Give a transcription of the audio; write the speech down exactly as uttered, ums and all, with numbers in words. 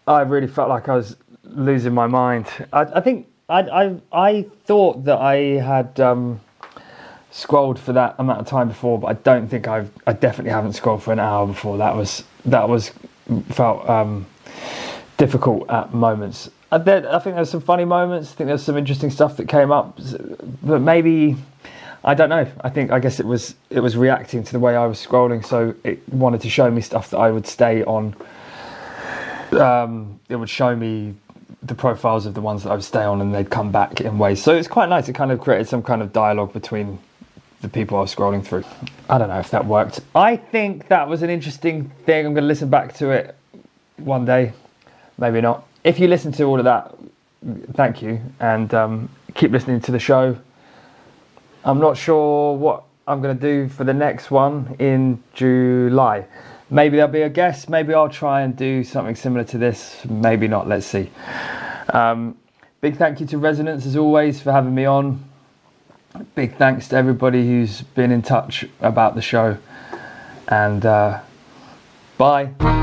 I really felt like I was losing my mind. I, I think I, I I thought that I had um, scrolled for that amount of time before, but I don't think I've. I definitely haven't scrolled for an hour before. That was that was felt um, difficult at moments. I, there, I think there's some funny moments. I think there's some interesting stuff that came up, but maybe. I don't know. I think I guess it was it was reacting to the way I was scrolling, so it wanted to show me stuff that I would stay on. Um, it would show me the profiles of the ones that I would stay on, and they'd come back in ways. So it's quite nice. It kind of created some kind of dialogue between the people I was scrolling through. I don't know if that worked. I think that was an interesting thing. I'm going to listen back to it one day, maybe not. If you listen to all of that, thank you, and um, keep listening to the show. I'm not sure what I'm going to do for the next one in July. Maybe there'll be a guest. Maybe I'll try and do something similar to this. Maybe not. Let's see. Um, big thank you to Resonance, as always, for having me on. Big thanks to everybody who's been in touch about the show. And uh, bye.